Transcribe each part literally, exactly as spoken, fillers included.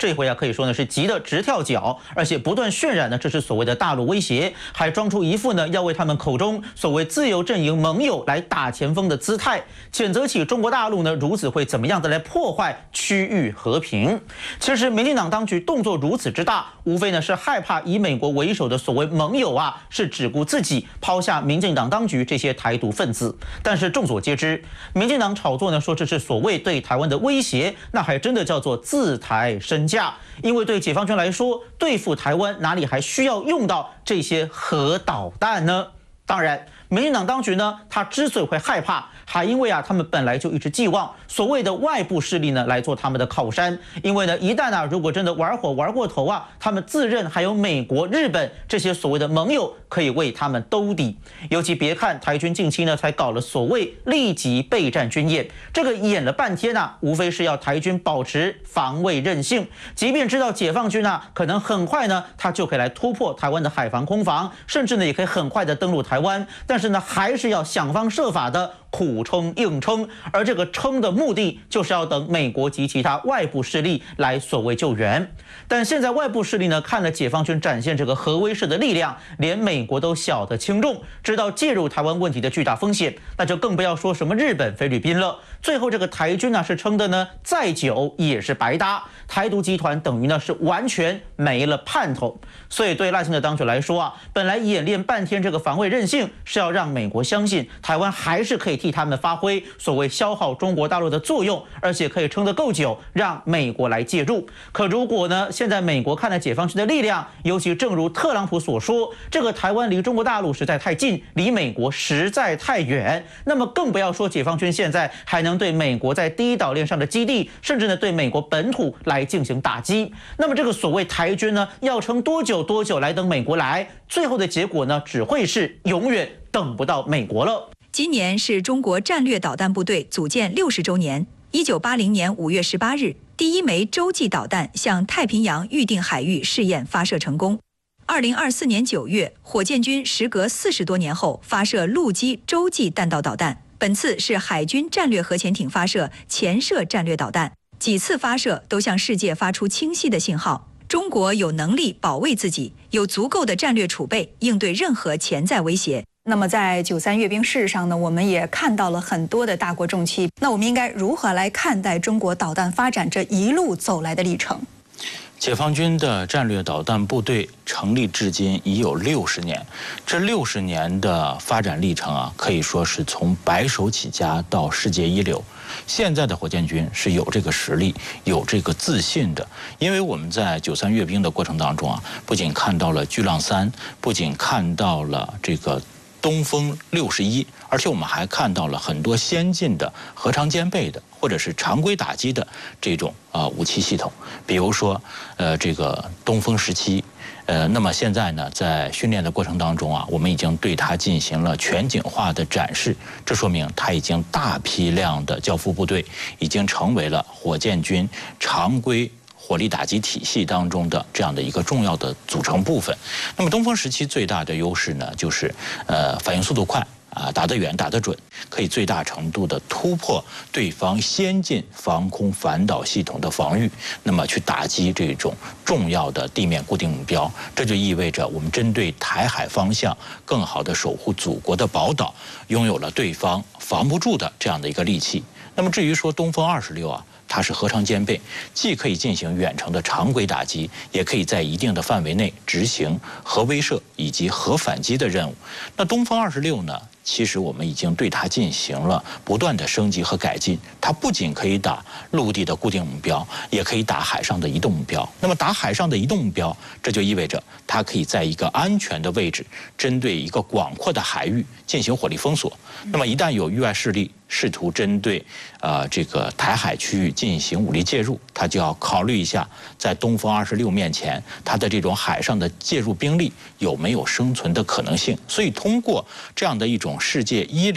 这回啊可以说呢是急得直跳脚，而且不断渲染呢这是所谓的大陆威胁，还装出一副呢要为他们口中所谓自由阵营盟友来打前锋的姿态，谴责起中国大陆呢如此会怎么样的来破坏区域和平。其实民进党当局动作如此之大，无非呢是害怕以美国为首的所谓盟友啊是只顾自己，抛下民进党当局这些台独分子。但是众所皆知，民进党炒作呢说这是所谓对台湾的威胁，那还真的叫做自抬身价。因为对解放军来说，对付台湾哪里还需要用到这些核导弹呢？当然，民进党当局呢，他之所以会害怕，还因为啊，他们本来就一直寄望所谓的外部势力呢来做他们的靠山。因为呢，一旦啊，如果真的玩火玩过头啊，他们自认还有美国、日本这些所谓的盟友可以为他们兜底。尤其别看台军近期呢才搞了所谓立即备战军演，这个演了半天啊，无非是要台军保持防卫韧性。即便知道解放军啊可能很快呢，他就可以来突破台湾的海防空防，甚至呢也可以很快的登陆台湾，但是呢还是要想方设法的苦撑硬撑，而这个撑的目的就是要等美国及其他外部势力来所谓救援。但现在外部势力呢看了解放军展现这个核威慑的力量，连美国都晓得轻重，知道介入台湾问题的巨大风险，那就更不要说什么日本、菲律宾了。最后这个台军呢是撑的呢再久也是白搭，台独集团等于呢是完全没了盼头。所以对赖清德当局来说啊，本来演练半天这个防卫韧性是要让美国相信台湾还是可以替他们发挥所谓消耗中国大陆的作用，而且可以撑得够久，让美国来介入。可如果呢，现在美国看了解放军的力量，尤其正如特朗普所说，这个台湾离中国大陆实在太近，离美国实在太远，那么更不要说解放军现在还能对美国在第一岛链上的基地，甚至呢对美国本土来进行打击。那么这个所谓台军呢，要撑多久多久来等美国来？最后的结果呢，只会是永远等不到美国了。 今年是中国战略导弹部队组建六十周年。一九八零年五月十八日，第一枚洲际导弹向太平洋预定海域试验发射成功。二零二四年九月，火箭军时隔四十多年后发射陆基洲际弹道导弹，本次是海军战略核潜艇发射潜射战略导弹，几次发射都向世界发出清晰的信号：中国有能力保卫自己，有足够的战略储备应对任何潜在威胁。那么在九三阅兵式上呢，我们也看到了很多的大国重器。那我们应该如何来看待中国导弹发展这一路走来的历程？ 解放军的战略导弹部队成立至今已有六十年，这六十年的发展历程啊，可以说是从白手起家到世界一流。现在的火箭军是有这个实力、有这个自信的，因为我们在九三阅兵的过程当中啊，不仅看到了巨浪三，不仅看到了这个东风六十一，而且我们还看到了很多先进的核常兼备的或者是常规打击的这种啊、呃、武器系统，比如说呃这个东风十七，呃那么现在呢在训练的过程当中啊，我们已经对它进行了全景化的展示，这说明它已经大批量的交付部队，已经成为了火箭军常规火力打击体系当中的这样的一个重要的组成部分。那么东风十七最大的优势呢，就是呃反应速度快啊，打得远打得准，可以最大程度的突破对方先进防空反导系统的防御，那么去打击这种重要的地面固定目标。这就意味着我们针对台海方向更好的守护祖国的宝岛，拥有了对方防不住的这样的一个利器。那么至于说东风二十六啊，它是核常兼备，既可以进行远程的常规打击，也可以在一定的范围内执行核威慑以及核反击的任务。那东风二十六呢，其实我们已经对它进行了不断的升级和改进，它不仅可以打陆地的固定目标，也可以打海上的移动目标。那么打海上的移动目标，这就意味着它可以在一个安全的位置，针对一个广阔的海域进行火力封锁。那么一旦有域外势力试图针对呃这个台海区域进行武力介入，它就要考虑一下，在东风二十六面前，它的这种海上的介入兵力有没有生存的可能性。所以通过这样的一种世界一流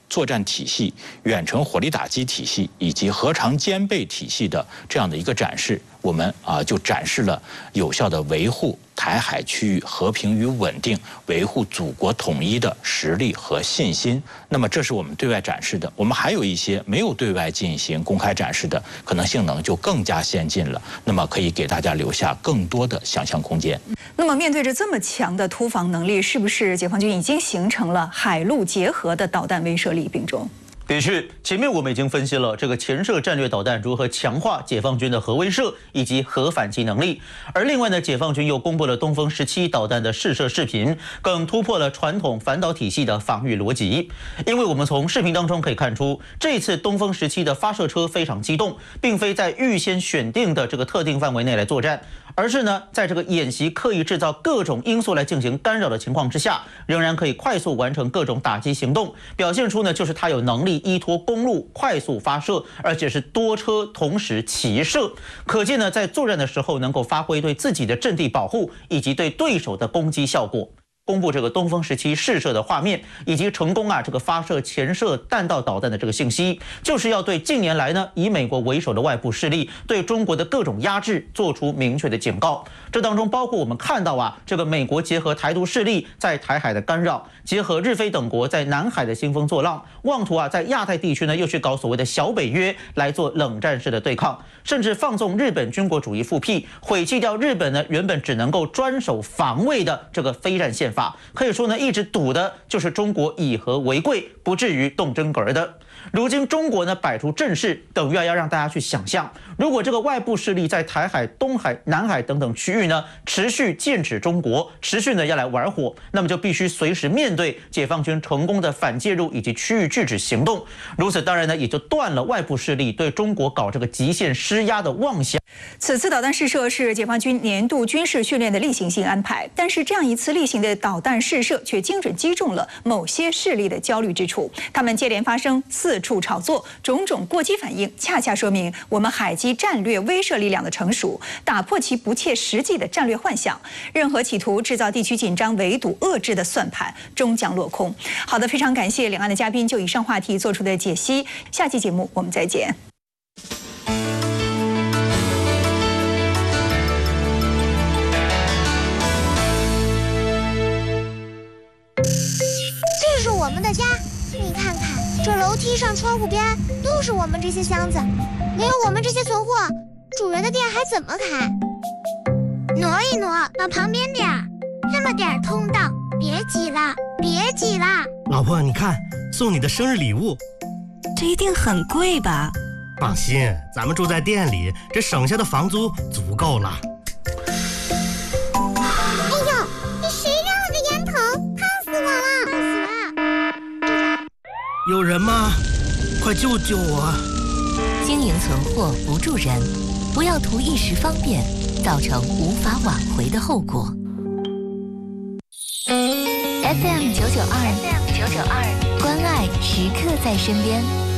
作战体系、远程火力打击体系以及核常兼备体系的这样的一个展示，我们啊就展示了有效的维护台海区域和平与稳定、维护祖国统一的实力和信心。那么这是我们对外展示的，我们还有一些没有对外进行公开展示的，可能性能就更加先进了，那么可以给大家留下更多的想象空间。 那么面对着这么强的突防能力，是不是解放军已经形成了海陆结合的导弹威慑力？并中。 的确，前面我们已经分析了这个潜射战略导弹如何强化解放军的核威慑以及核反击能力，而另外呢，解放军又公布了东风十七导弹的试射视频，更突破了传统反导体系的防御逻辑。因为我们从视频当中可以看出，这次东风十七的发射车非常机动，并非在预先选定的这个特定范围内来作战，而是呢，在这个演习刻意制造各种因素来进行干扰的情况之下，仍然可以快速完成各种打击行动，表现出呢，就是它有能力依托公路快速发射，而且是多车同时齐射，可见呢，在作战的时候能够发挥对自己的阵地保护以及对对手的攻击效果。公布这个东风十七试射的画面，以及成功啊这个发射潜射弹道导弹的这个信息，就是要对近年来呢以美国为首的外部势力对中国的各种压制做出明确的警告。这当中包括我们看到啊，这个美国结合台独势力在台海的干扰，结合日非等国在南海的兴风作浪，妄图啊在亚太地区呢又去搞所谓的小北约来做冷战式的对抗，甚至放纵日本军国主义复辟，毁弃掉日本呢原本只能够专守防卫的这个非战宪法。可以说呢，一直赌的就是中国以和为贵，不至于动真格的。如今中国呢摆出阵势，等于要让大家去想象，如果这个外部势力在台海、东海、南海等等区域呢持续剑指中国，持续呢要来玩火，那么就必须随时面对解放军成功的反介入以及区域拒止行动。如此当然呢，也就断了外部势力对中国搞这个极限施压的妄想。 此次导弹试射是解放军年度军事训练的例行性安排，但是这样一次例行的导弹试射却精准击中了某些势力的焦虑之处，他们接连发生四处炒作，种种过激反应，恰恰说明我们海基战略威慑力量的成熟，打破其不切实际的战略幻想，任何企图制造地区紧张、围堵、遏制的算盘终将落空。好的，非常感谢两岸的嘉宾就以上话题做出的解析，下期节目我们再见。 这是我们的家，你看看，这楼梯上、窗户边都是我们这些箱子，没有我们这些存货，主人的店还怎么开？挪一挪，往旁边点儿，这么点儿通道，别挤了，别挤了。 老婆，你看，送你的生日礼物， 这一定很贵吧？ 放心，咱们住在店里，这省下的房租足够了。 哎呦，你谁让我的烟头？烫死我了！烫死了！ 有人吗？快救救我！ 经营存货不助人，不要图一时方便，造成无法挽回的后果。F M 九九二 ，F M 九九二，关爱时刻在身边。